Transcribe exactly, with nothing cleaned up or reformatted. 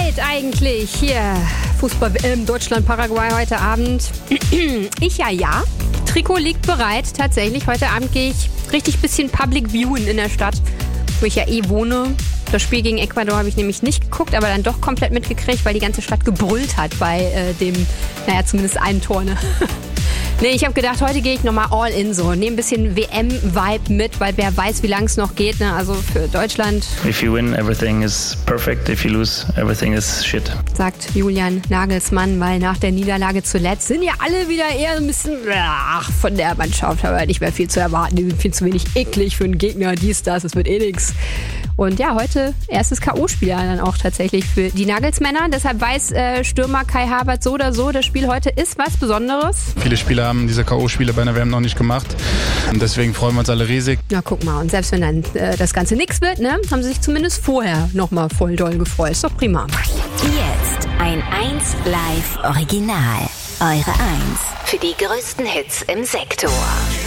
Zeit eigentlich. Hier, Fußball im Deutschland, Paraguay heute Abend. Ich ja, ja. Trikot liegt bereit. Tatsächlich, heute Abend gehe ich richtig bisschen Public Viewing in der Stadt, wo ich ja eh wohne. Das Spiel gegen Ecuador habe ich nämlich nicht geguckt, aber dann doch komplett mitgekriegt, weil die ganze Stadt gebrüllt hat bei äh, dem, naja, zumindest einen Tor, ne? Nee, ich habe gedacht, heute gehe ich nochmal all in so. Nehme ein bisschen W M-Vibe mit, weil wer weiß, wie lang es noch geht. Ne? Also für Deutschland. If you win, everything is perfect. If you lose, everything is shit. Sagt Julian Nagelsmann, weil nach der Niederlage zuletzt sind ja alle wieder eher ein bisschen ach, von der Mannschaft. Aber nicht mehr viel zu erwarten. Die sind viel zu wenig eklig für einen Gegner. Dies, das, es wird eh nix. Und ja, heute erstes K O-Spiel dann auch tatsächlich für die Nagelsmänner. Deshalb weiß äh, Stürmer Kai Havertz so oder so, das Spiel heute ist was Besonderes. Viele Spieler haben diese K O-Spiele bei einer W M noch nicht gemacht. Und deswegen freuen wir uns alle riesig. Na, guck mal. Und selbst wenn dann äh, das Ganze nix wird, ne, haben sie sich zumindest vorher nochmal voll doll gefreut. Ist doch prima. Jetzt ein eins Live Original. Eure eins für die größten Hits im Sektor.